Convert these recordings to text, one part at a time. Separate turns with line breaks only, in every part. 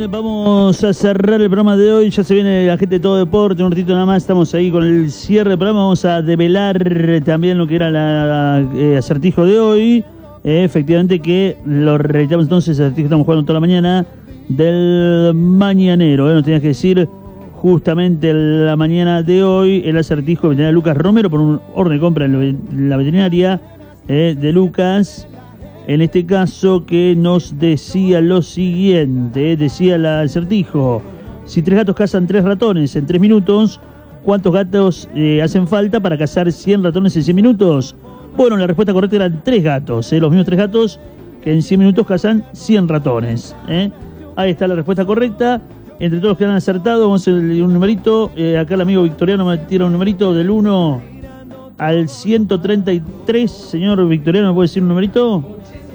vamos a cerrar el programa de hoy. Ya se viene la gente de Todo Deporte. Un ratito nada más estamos ahí con el cierre del programa. Vamos a develar también lo que era el acertijo de hoy. Efectivamente que lo reiteramos entonces. El acertijo que estamos jugando toda la mañana del mañanero. Nos tenías que decir justamente la mañana de hoy el acertijo veterinario Lucas Romero por un orden de compra en la veterinaria de Lucas. En este caso que nos decía lo siguiente, decía el acertijo: si 3 gatos cazan 3 ratones en 3 minutos, ¿cuántos gatos hacen falta para cazar 100 ratones en 100 minutos? Bueno, la respuesta correcta eran 3 gatos, los mismos 3 gatos que en 100 minutos cazan 100 ratones. Ahí está la respuesta correcta. Entre todos los que han acertado, vamos a hacer un numerito. Acá el amigo Victoriano me tira un numerito del 1 al 133. Señor Victoriano, ¿me puede decir un numerito?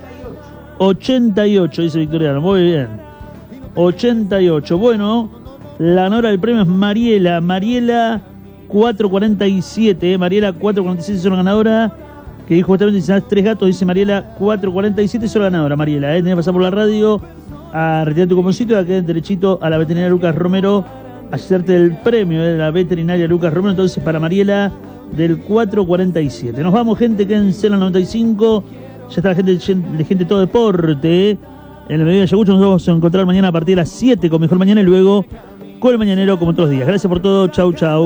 88, dice Victoriano. Muy bien. 88. Bueno, la ganadora del premio es Mariela. Mariela 447. Mariela 447 es la ganadora. Que dijo justamente, si 3 gatos, dice Mariela 447 es la ganadora. Mariela, tenés que pasar por la radio a retirar tu cuponcito y a quedar derechito a la veterinaria Lucas Romero a hacerte el premio de la veterinaria Lucas Romero. Entonces, para Mariela del 447. Nos vamos, gente, quédense en la 95. Ya está la gente de Todo Deporte. En el mediodía de Ayacucho nos vamos a encontrar mañana a partir de las 7 con Mejor Mañana y luego con el Mañanero como todos los días. Gracias por todo. Chau, chau.